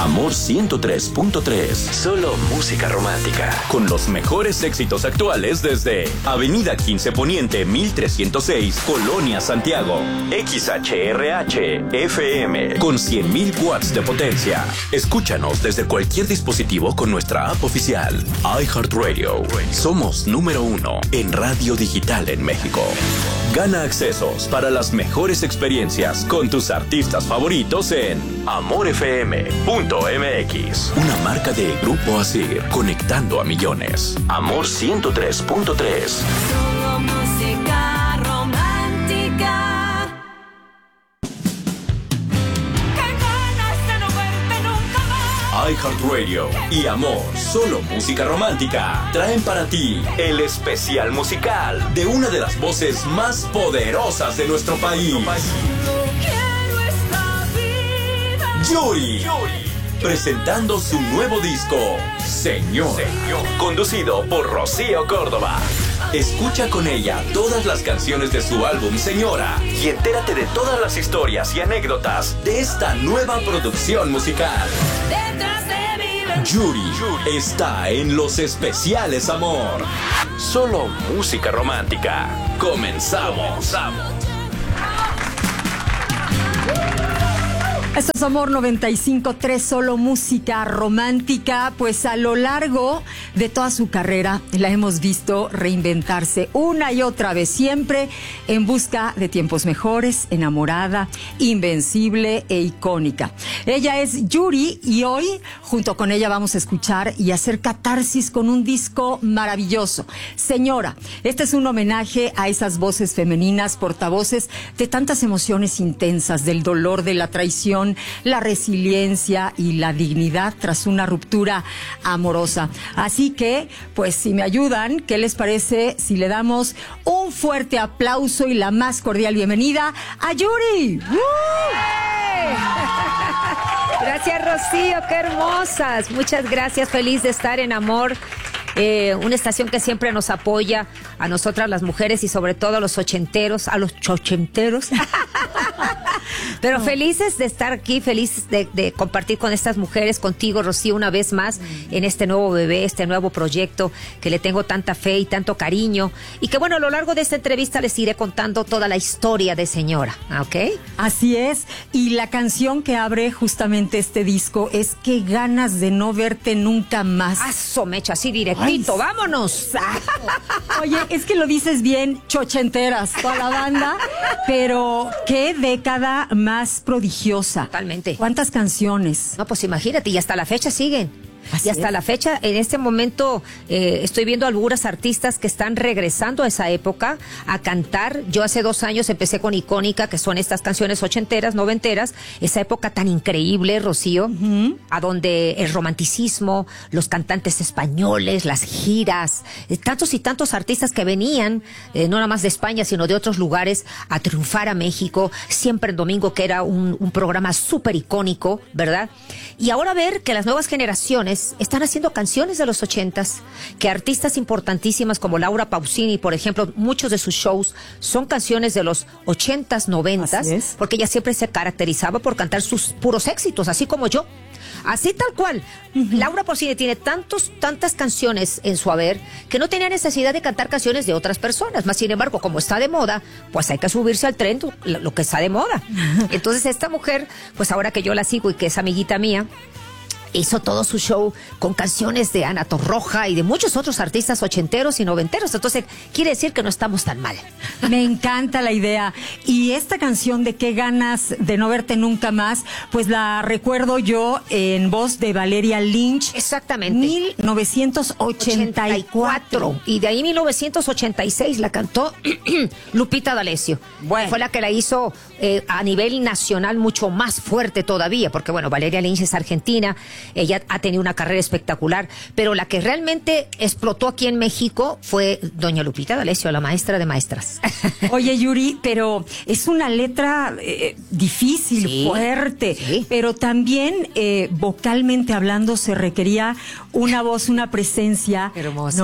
Amor 103.3. Solo música romántica. Con los mejores éxitos actuales desde Avenida 15 Poniente 1306, Colonia Santiago. XHRH FM con 100.000 watts de potencia. Escúchanos desde cualquier dispositivo con nuestra app oficial. iHeartRadio. Somos número 1 en radio digital en México. Gana accesos para las mejores experiencias con tus artistas favoritos en amorfm.mx. Una marca de Grupo Asir, conectando a millones. Amor 103.3. Solo música romántica. Qué ganas de no verte nunca más. iHeartRadio y Amor, solo música romántica, traen para ti el especial musical de una de las voces más poderosas de nuestro país. No quiero esta vida. Yuri, presentando su nuevo disco, Señor, conducido por Rocío Córdoba. Escucha con ella todas las canciones de su álbum Señora y entérate de todas las historias y anécdotas de esta nueva producción musical. Detrás de mí Yuri está en Los Especiales Amor. Solo música romántica. Comenzamos. Esto es Amor 95.3, solo música romántica. Pues a lo largo de toda su carrera la hemos visto reinventarse una y otra vez, siempre en busca de tiempos mejores, enamorada, invencible e icónica. Ella es Yuri y hoy junto con ella vamos a escuchar y hacer catarsis con un disco maravilloso. Señora, este es un homenaje a esas voces femeninas, portavoces de tantas emociones intensas, del dolor, de la traición, la resiliencia y la dignidad tras una ruptura amorosa. Así que, pues si me ayudan, ¿qué les parece si le damos un fuerte aplauso y la más cordial bienvenida a Yuri? Gracias, Rocío, qué hermosas. Muchas gracias, feliz de estar en Amor. Una estación que siempre nos apoya a nosotras las mujeres y sobre todo a los ochenteros, a los chochenteros. Pero felices de estar aquí, felices de compartir con estas mujeres, contigo, Rocío, una vez más en este nuevo bebé, este nuevo proyecto que le tengo tanta fe y tanto cariño. Y que bueno, a lo largo de esta entrevista les iré contando toda la historia de Señora, ¿ok? Así es, y la canción que abre justamente este disco es Qué ganas de no verte nunca más. ¡Aso, mecha! Así directito, Ay, ¡vámonos! Oye, es que lo dices bien, chochenteras, toda la banda, pero qué década más prodigiosa. Totalmente. ¿Cuántas canciones? No, pues imagínate, y hasta la fecha siguen. Así Y hasta es. la fecha, en este momento, estoy viendo algunas artistas que están regresando a esa época a cantar. Yo hace 2 años empecé con Icónica, que son estas canciones ochenteras, noventeras, esa época tan increíble, Rocío, a donde el romanticismo, los cantantes españoles, las giras, tantos y tantos artistas que venían, no nada más de España, sino de otros lugares, a triunfar a México, siempre en domingo, que era un programa súper icónico, ¿verdad? Y ahora ver que las nuevas generaciones están haciendo canciones de los 80s, que artistas importantísimas como Laura Pausini, por ejemplo, muchos de sus shows son canciones de los 80s, 90s, Así es. porque ella siempre se caracterizaba por cantar sus puros éxitos, así como yo. Así tal cual. Laura Pausini tiene tantas canciones en su haber que no tenía necesidad de cantar canciones de otras personas. Más sin embargo, como está de moda, pues hay que subirse al tren lo que está de moda. Entonces esta mujer, pues ahora que yo la sigo y que es amiguita mía, hizo todo su show con canciones de Ana Torroja y de muchos otros artistas ochenteros y noventeros. Entonces, quiere decir que no estamos tan mal. Me encanta la idea. Y esta canción de Qué ganas de no verte nunca más, pues la recuerdo yo en voz de Valeria Lynch. Exactamente. 1984. Y de ahí 1986 la cantó Lupita D'Alessio. Bueno. Fue la que la hizo a nivel nacional mucho más fuerte todavía, porque bueno, Valeria Lynch es argentina, ella ha tenido una carrera espectacular, pero la que realmente explotó aquí en México fue doña Lupita D'Alessio, la maestra de maestras. Oye, Yuri, pero es una letra difícil, Sí, fuerte, sí. pero también vocalmente hablando se requería una voz, una presencia, Hermosa. ¿no?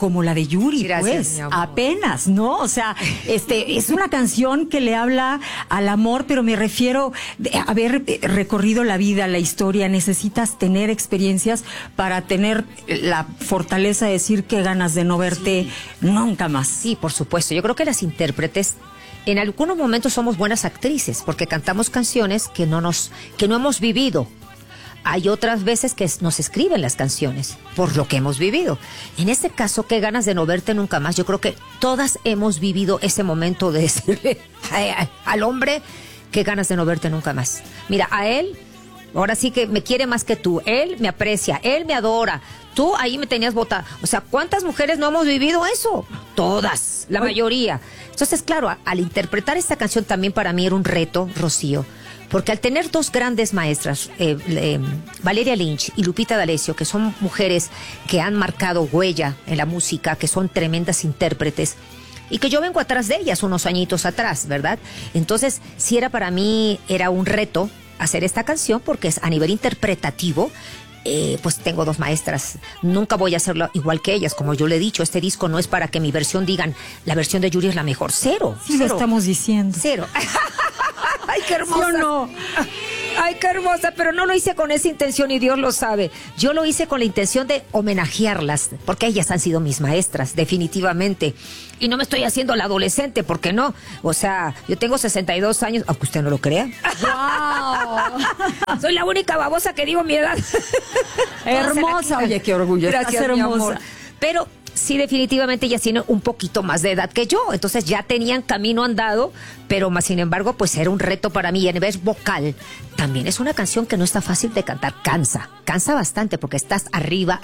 como la de Yuri, Gracias, pues, mi amor. apenas, ¿no? O sea, es una canción que le habla al amor, pero me refiero a haber recorrido la vida, la historia. Necesitas tener experiencias para tener la fortaleza de decir qué ganas de no verte nunca más. Sí, por supuesto. Yo creo que las intérpretes en algunos momentos somos buenas actrices porque cantamos canciones que no hemos vivido. Hay otras veces que nos escriben las canciones por lo que hemos vivido. En este caso, qué ganas de no verte nunca más. Yo creo que todas hemos vivido ese momento de decirle al hombre qué ganas de no verte nunca más. Mira, a él, ahora sí que me quiere más que tú. Él me aprecia, él me adora. Tú ahí me tenías botada. O sea, ¿cuántas mujeres no hemos vivido eso? Todas, la mayoría. Entonces, claro, al interpretar esta canción también para mí era un reto, Rocío. Porque al tener dos grandes maestras, Valeria Lynch y Lupita D'Alessio, que son mujeres que han marcado huella en la música, que son tremendas intérpretes, y que yo vengo atrás de ellas unos añitos atrás, ¿verdad? Entonces, sí para mí era un reto hacer esta canción, porque es a nivel interpretativo. Pues tengo dos maestras, nunca voy a hacerlo igual que ellas, como yo le he dicho, este disco no es para que mi versión digan, la versión de Yuri es la mejor, cero. Sí, lo estamos diciendo. Cero. Ay, qué hermosa. ¿Sí o no? Ay, qué hermosa, pero no lo hice con esa intención y Dios lo sabe. Yo lo hice con la intención de homenajearlas, porque ellas han sido mis maestras, definitivamente. Y no me estoy haciendo la adolescente, porque no. O sea, yo tengo 62 años, aunque usted no lo crea. ¡Wow! Soy la única babosa que digo mi edad. Hermosa, oye, qué orgullo. Gracias, Estás mi hermosa. amor. Pero sí, definitivamente ellas tienen un poquito más de edad que yo, entonces ya tenían camino andado, pero más sin embargo, pues era un reto para mí. Y en vez vocal, también es una canción que no está fácil de cantar, cansa bastante, porque estás arriba.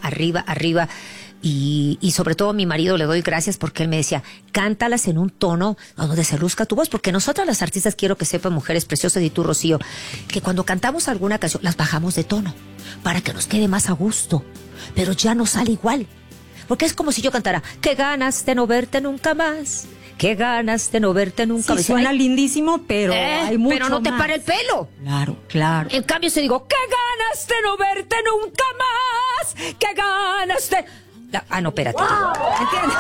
Y sobre todo a mi marido le doy gracias porque él me decía, cántalas en un tono donde se luzca tu voz, porque nosotras las artistas, quiero que sepan, mujeres preciosas, y tú, Rocío, que cuando cantamos alguna canción las bajamos de tono para que nos quede más a gusto, pero ya no sale igual, porque es como si yo cantara, qué ganas de no verte nunca más, qué ganas de no verte nunca más. Sí, suena lindísimo, pero hay mucho pero no te más. para el pelo. Claro. En cambio, si digo, qué ganas de no verte nunca más, qué ganas de... no, espérate. ¿Entiendes?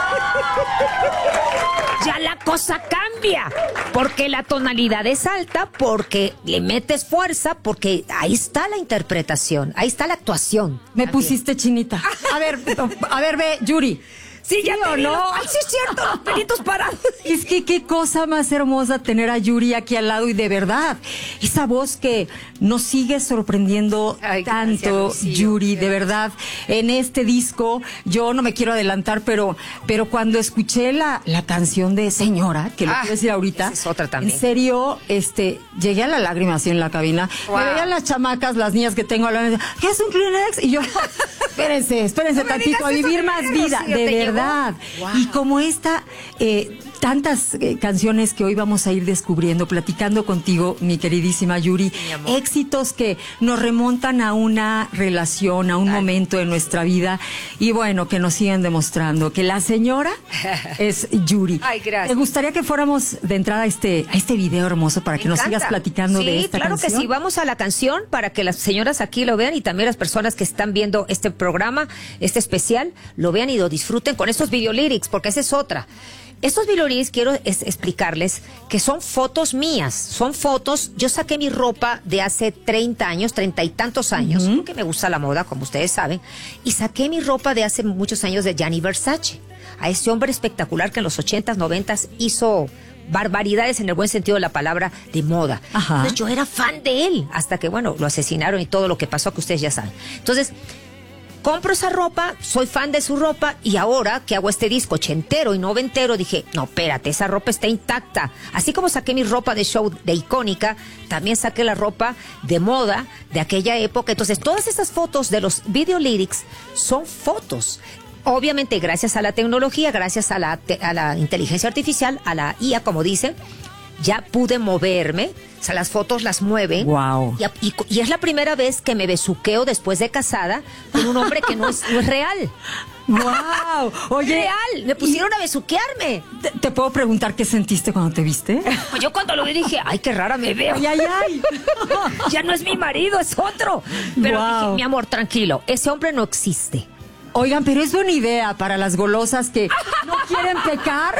Ya la cosa cambia, porque la tonalidad es alta, porque le metes fuerza, porque ahí está la interpretación, ahí está la actuación. Me también. pusiste chinita. A ver, ve, Yuri. Sí, ya ¿Sí te o vi no? los- Ay, sí es cierto, los pelitos parados. Es que qué cosa más hermosa tener a Yuri aquí al lado, y de verdad, esa voz que nos sigue sorprendiendo Ay, tanto, gracias, Rocío. Yuri, de verdad. En este disco, yo no me quiero adelantar, pero cuando escuché la canción de Señora, que lo quiero decir ahorita, esa es otra también. en serio, llegué a la lágrima así en la cabina. Wow. Me veían las chamacas, las niñas que tengo hablando, ¿qué es un Kleenex? Y yo, espérense No me tantito, digas a eso vivir de más veras, vida, Rocío, de ¿te llegó? verdad. Wow. Y como tantas canciones que hoy vamos a ir descubriendo, platicando contigo, mi queridísima Yuri, Mi amor. éxitos que nos remontan a una relación, a un momento de nuestra vida, y bueno, que nos siguen demostrando que la señora es Yuri. Ay, gracias. ¿Te gustaría que fuéramos de entrada a este video hermoso para Me que nos encanta. sigas platicando de esta claro canción? que sí. Vamos a la canción para que las señoras aquí lo vean y también las personas que están viendo este programa, este especial, lo vean y lo disfruten con estos video lyrics, porque esa es otra. Estos video lyrics quiero explicarles que son fotos mías, son fotos. Yo saqué mi ropa de hace 30 años, 30 y tantos años, porque me gusta la moda, como ustedes saben, y saqué mi ropa de hace muchos años de Gianni Versace, a ese hombre espectacular que en los 80s, 90s hizo barbaridades en el buen sentido de la palabra de moda. Ajá. Entonces yo era fan de él, hasta que, bueno, lo asesinaron y todo lo que pasó, que ustedes ya saben. Entonces, compro esa ropa, soy fan de su ropa, y ahora que hago este disco ochentero y noventero, dije, no, espérate, esa ropa está intacta. Así como saqué mi ropa de show de icónica, también saqué la ropa de moda de aquella época. Entonces, todas esas fotos de los video lyrics son fotos. Obviamente, gracias a la tecnología, gracias a la inteligencia artificial, a la IA, como dicen, ya pude moverme. O sea, las fotos las mueven. Wow. Y es la primera vez que me besuqueo después de casada con un hombre que no es real. ¡Wow! Oye, Real. Me pusieron a besuquearme. ¿te puedo preguntar qué sentiste cuando te viste? Pues yo cuando lo vi dije, ay, qué rara me veo. ¡Ay! Ya no es mi marido, es otro. Pero Wow. dije, mi amor, tranquilo, ese hombre no existe. Oigan, pero es buena idea para las golosas que no quieren pecar.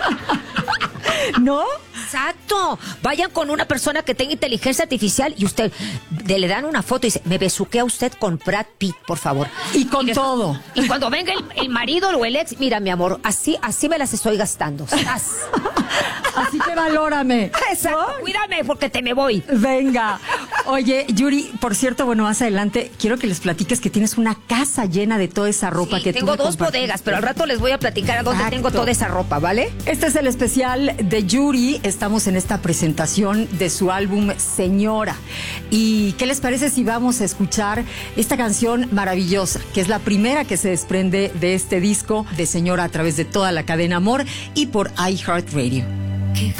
¿No? Exacto. Vayan con una persona que tenga inteligencia artificial y usted le dan una foto y dice, me besuquea usted con Brad Pitt, por favor. Y con todo. Y cuando venga el marido o el ex, mira, mi amor, así me las estoy gastando. Así que valórame. Exacto. ¿No? Cuídame porque te me voy. Venga. Oye, Yuri, por cierto, bueno, más adelante quiero que les platiques que tienes una casa llena de toda esa ropa que tengo tú me 2 bodegas, pero al rato les voy a platicar a dónde tengo toda esa ropa, ¿vale? Este es el especial de Yuri. Estamos en esta presentación de su álbum Señora. ¿Y qué les parece si vamos a escuchar esta canción maravillosa, que es la primera que se desprende de este disco de Señora a través de toda la cadena Amor y por iHeartRadio? Qué